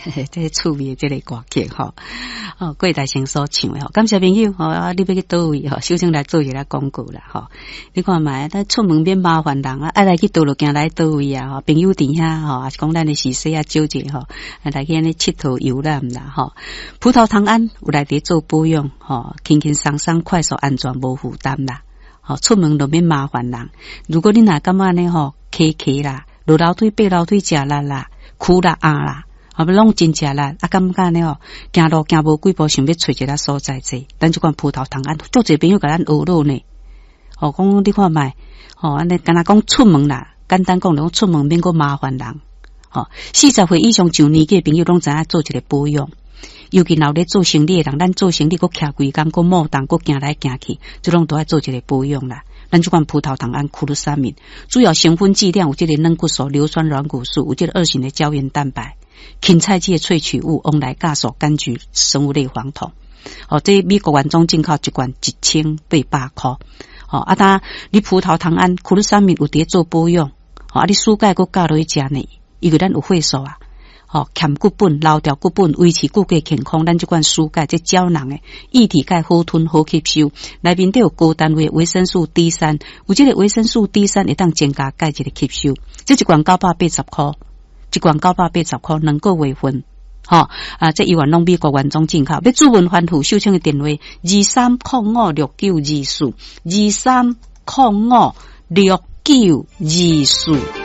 这趣味的这个歌曲吼，郭大先所唱的吼，感谢朋友吼，你要去倒位吼，首先来做一个广告啦吼，你看卖，咱出门免麻烦人啊，爱来去倒落行来倒位啊吼，朋友伫遐吼，也是讲咱的是说啊少者吼，来去安尼佚佗游览啦吼，葡萄糖胺有来伫做保养吼，轻轻松松、快速、安全、无负担啦，吼，出门都免麻烦人。如果你若感觉呢吼，咳啦，落楼梯、爬楼梯食力啦，哭啦、啦。不拢真食力，感觉呢吼，行路行无几步，想要找一个所在坐，咱即款葡萄糖胺，足侪朋友甲咱学咯呢。讲你看卖，安尼敢若讲出门啦，简单讲，讲出门免个麻烦人。40岁以上上年纪的朋友拢知影做一个保养，尤其闹咧做生意的人，咱做生意佫徛规工，佫莫动，佫行来行去，就拢都爱做一个保养啦。咱即款葡萄糖胺库鲁沙敏，主要成分剂量有这个软骨素、硫酸软骨素，有这个2型的胶原蛋白。芹菜剂的萃取物，用来酵素柑橘生物类黄酮。这美国原装进口一罐1800块。当你葡萄糖胺库鲁沙敏有伫做保养，你蔬钙佫加落去食呢，因为咱有血素啊，欠骨本、老掉骨本，维持骨骼健康。咱这款蔬钙这胶囊的液体钙好吞好吸收，内面都有高单位维生素 D3， 有这个维生素 D3会当增加钙质的吸收。这一罐980块。一罐980块，2个月份，这医院拢美国原装进口。要主文欢呼，收听的电话23056924，23056924。